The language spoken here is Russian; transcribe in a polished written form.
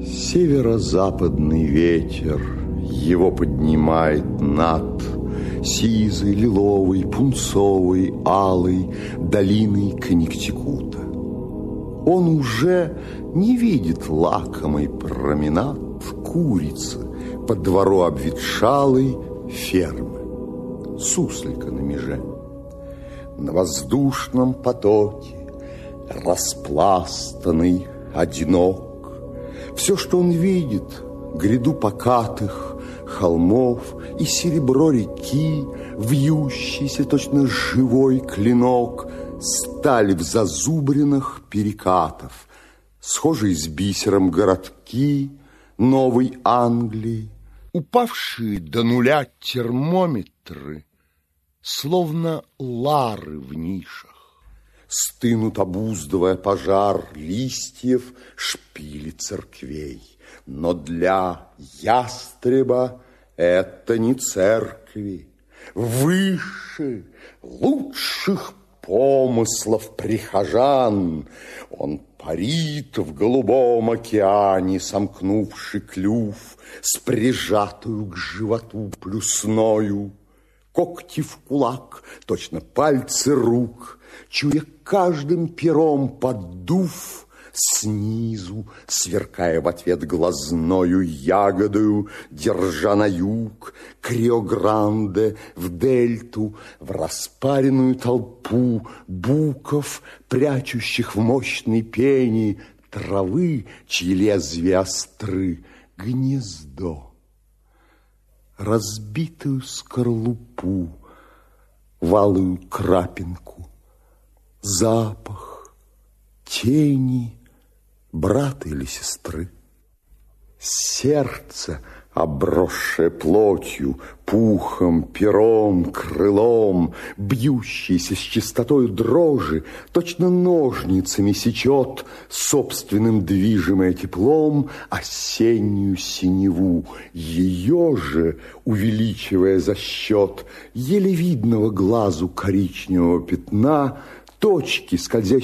Северо-западный ветер его поднимает над сизой, лиловой, пунцовой, алой долиной Коннектикута. Он уже не видит лакомый променад курицы по двору обветшалой фермы, суслика на меже. На воздушном потоке, распластанный, одинок, все, что он видит, гряду покатых холмов и серебро реки, вьющийся точно живой клинок, сталь в зазубринах перекатов, схожие с бисером городки Новой Англии, упавшие до нуля термометры, словно лары в нишах. Стынут, обуздывая пожар листьев, шпили церквей. Но для ястреба это не церкви. Выше лучших помыслов прихожан он парит в голубом океане, сомкнувший клюв с прижатую к животу плюсною. Когти в кулак, точно пальцы рук, чуя каждым пером поддув, снизу, сверкая в ответ глазною ягодою, держа на юг, к Рио-Гранде, в дельту, в распаренную толпу буков, прячущих в мощной пене травы, чьи лезвия остры, гнездо. Разбитую скорлупу, валую крапинку, запах, тени брата или сестры. Сердце, обросшее плотью, пухом, пером, крылом, бьющееся с чистотою дрожи, точно ножницами сечет собственным движимое теплом осеннюю синеву, ее же, увеличивая за счет еле видного глазу коричневого пятна, точки, скользящие